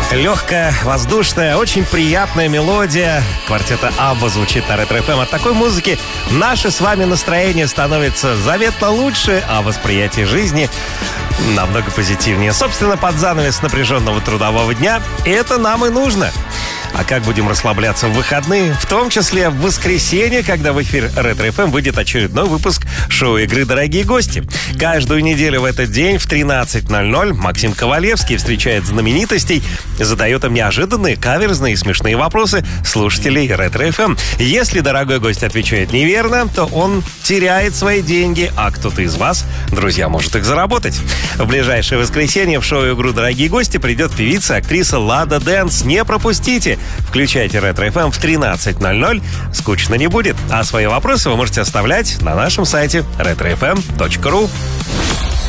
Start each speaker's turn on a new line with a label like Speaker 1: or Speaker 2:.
Speaker 1: Легкая, воздушная, очень приятная мелодия квартета Абба звучит на Ретро-ФМ. От такой музыки наше с вами настроение становится заметно лучше, а восприятие жизни намного позитивнее. Собственно, под занавес напряженного трудового дня это нам и нужно. А как будем расслабляться в выходные? В том числе в воскресенье, когда в эфир Ретро-ФМ выйдет очередной выпуск шоу игры «Дорогие гости». Каждую неделю в этот день в 13:00 Максим Ковалевский встречает знаменитостей, задает им неожиданные, каверзные и смешные вопросы слушателей Ретро-ФМ. Если дорогой гость отвечает неверно, то он теряет свои деньги, а кто-то из вас, друзья, может их заработать. В ближайшее воскресенье в шоу «Игру «Дорогие гости» придет певица, актриса Лада Дэнс. Не пропустите! Включайте Ретро-ФМ в 13:00. Скучно не будет. А свои вопросы вы можете оставлять на нашем сайте retrofm.ru.